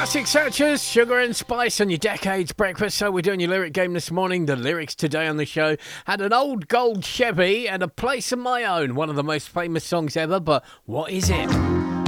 Classic Searchers, Sugar and Spice on your Decades Breakfast. So we're doing your lyric game this morning. The lyrics today on the show had an old gold Chevy and a place of my own. One of the most famous songs ever, but what is it?